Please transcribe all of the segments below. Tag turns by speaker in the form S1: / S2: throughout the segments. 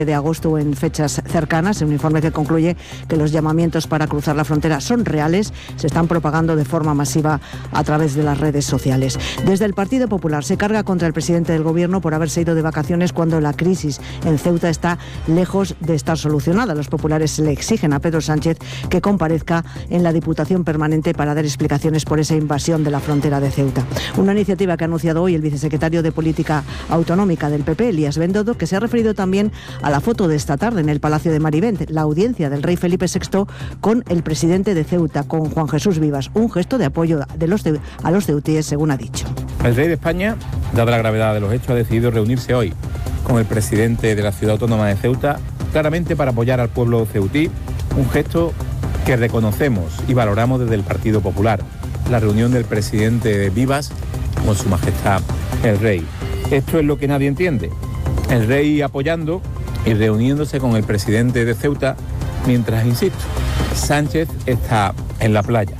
S1: de agosto o en fechas cercanas, un informe que concluye que los llamamientos para cruzar la frontera son reales, se están propagando de forma masiva a través de las redes sociales. Desde el Partido Popular se carga contra el presidente del Gobierno por haberse ido de vacaciones cuando la crisis en Ceuta está lejos de estar solucionada. Los populares le exigen a Pedro Sánchez que comparezca en la Diputación Permanente para dar explicaciones por esa invasión de la frontera de Ceuta. Una iniciativa que ha anunciado hoy el vicesecretario de Política Autonómica del PP, Elías Bendodo, que se ha referido también a la foto de esta tarde en el Palacio de Marivent, la audiencia del rey Felipe VI con el presidente de Ceuta, con Juan Jesús Vivas, un gesto de apoyo a los ceutíes, según ha dicho.
S2: El rey de España, dada la gravedad de los hechos, ha decidido reunirse hoy con el presidente de la ciudad autónoma de Ceuta, claramente para apoyar al pueblo ceutí, un gesto que reconocemos y valoramos desde el Partido Popular, la reunión del presidente Vivas con su majestad el rey. Esto es lo que nadie entiende, el rey apoyando y reuniéndose con el presidente de Ceuta, mientras, insisto, Sánchez está en la playa.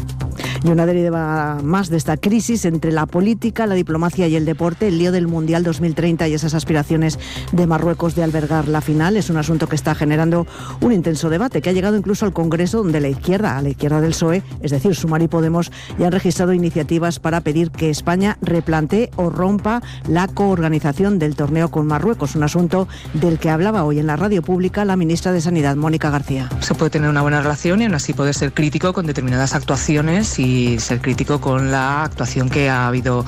S1: Y una deriva más de esta crisis entre la política, la diplomacia y el deporte, el lío del Mundial 2030 y esas aspiraciones de Marruecos de albergar la final, es un asunto que está generando un intenso debate que ha llegado incluso al Congreso, donde la izquierda, a la izquierda del PSOE, es decir, Sumar y Podemos, ya han registrado iniciativas para pedir que España replantee o rompa la coorganización del torneo con Marruecos, un asunto del que hablaba hoy en la radio pública la ministra de Sanidad, Mónica García.
S3: Se puede tener una buena relación y aún así poder ser crítico con determinadas actuaciones y ser crítico con la actuación que ha habido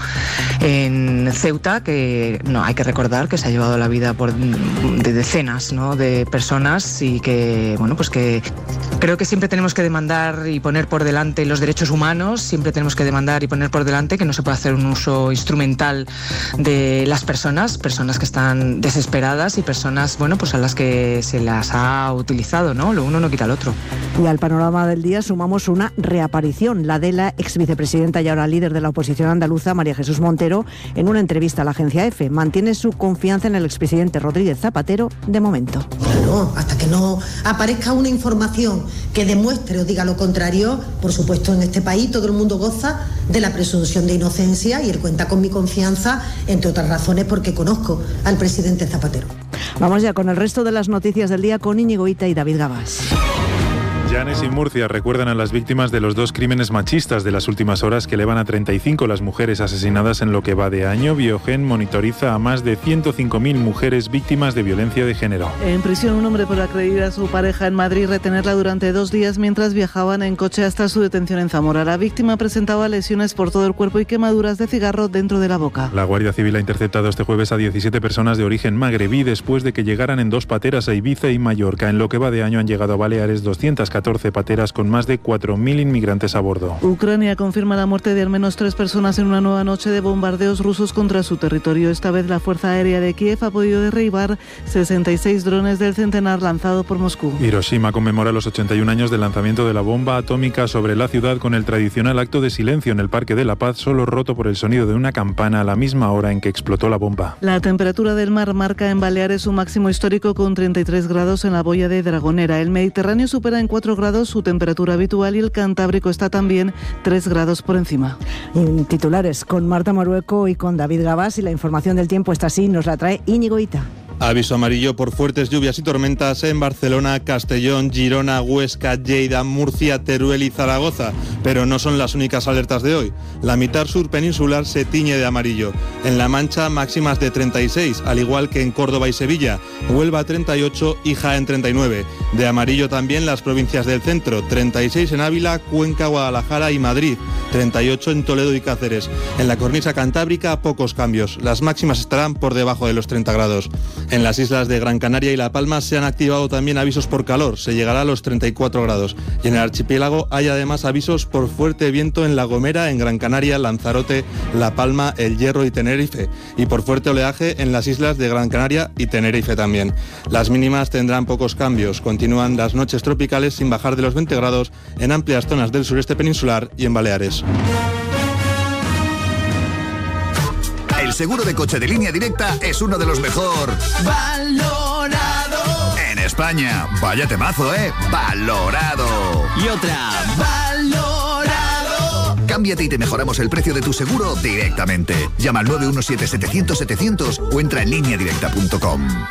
S3: en Ceuta, que no hay que recordar que se ha llevado la vida de decenas, ¿no?, de personas, y que, bueno, pues que creo que siempre tenemos que demandar y poner por delante los derechos humanos, siempre tenemos que demandar y poner por delante que no se puede hacer un uso instrumental de las personas que están desesperadas y personas, bueno, pues a las que se las ha utilizado, ¿no? Lo uno no quita el otro.
S1: Y al panorama del día sumamos una reaparición, la de la exvicepresidenta y ahora líder de la oposición andaluza, María Jesús Montero, en una entrevista a la agencia EFE. Mantiene su confianza en el expresidente Rodríguez Zapatero de momento.
S4: Claro, hasta que no aparezca una información que demuestre o diga lo contrario, por supuesto en este país todo el mundo goza de la presunción de inocencia y él cuenta con mi confianza, entre otras razones porque conozco al presidente Zapatero.
S1: Vamos ya con el resto de las noticias del día con Íñigo Ita y David Gabás.
S5: Llanes y Murcia recuerdan a las víctimas de los dos crímenes machistas de las últimas horas que elevan a 35 las mujeres asesinadas en lo que va de año. Biogen monitoriza a más de 105.000 mujeres víctimas de violencia de género.
S6: En prisión, un hombre por agredir a su pareja en Madrid y retenerla durante 2 días mientras viajaban en coche hasta su detención en Zamora. La víctima presentaba lesiones por todo el cuerpo y quemaduras de cigarro dentro de la boca.
S5: La Guardia Civil ha interceptado este jueves a 17 personas de origen magrebí después de que llegaran en 2 pateras a Ibiza y Mallorca. En lo que va de año han llegado a Baleares 214 pateras con más de 4.000 inmigrantes a bordo.
S6: Ucrania confirma la muerte de al menos 3 personas en una nueva noche de bombardeos rusos contra su territorio. Esta vez la Fuerza Aérea de Kiev ha podido derribar 66 drones del centenar lanzado por Moscú.
S5: Hiroshima conmemora los 81 años del lanzamiento de la bomba atómica sobre la ciudad con el tradicional acto de silencio en el Parque de la Paz, solo roto por el sonido de una campana a la misma hora en que explotó la bomba.
S6: La temperatura del mar marca en Baleares un máximo histórico con 33 grados en la boya de Dragonera. El Mediterráneo supera en 4 grados su temperatura habitual y el Cantábrico está también 3 grados por encima.
S1: En titulares con Marta Morueco y con David Gabás, y la información del tiempo está así, nos la trae Íñigo Ita.
S7: Aviso amarillo por fuertes lluvias y tormentas en Barcelona, Castellón, Girona, Huesca, Lleida, Murcia, Teruel y Zaragoza. Pero no son las únicas alertas de hoy. La mitad sur peninsular se tiñe de amarillo. En La Mancha, máximas de 36, al igual que en Córdoba y Sevilla. Huelva 38 y Jaén 39. De amarillo también las provincias del centro, 36 en Ávila, Cuenca, Guadalajara y Madrid. 38 en Toledo y Cáceres. En la cornisa cantábrica, pocos cambios. Las máximas estarán por debajo de los 30 grados. En las islas de Gran Canaria y La Palma se han activado también avisos por calor, se llegará a los 34 grados. Y en el archipiélago hay además avisos por fuerte viento en La Gomera, en Gran Canaria, Lanzarote, La Palma, El Hierro y Tenerife. Y por fuerte oleaje en las islas de Gran Canaria y Tenerife también. Las mínimas tendrán pocos cambios. Continúan las noches tropicales sin bajar de los 20 grados en amplias zonas del sureste peninsular y en Baleares.
S8: El seguro de coche de Línea Directa es uno de los mejor valorado en España. Vaya temazo, valorado.
S9: Y otra, valorado.
S8: Cámbiate y te mejoramos el precio de tu seguro directamente. Llama al 917-700-700 o entra en lineadirecta.com.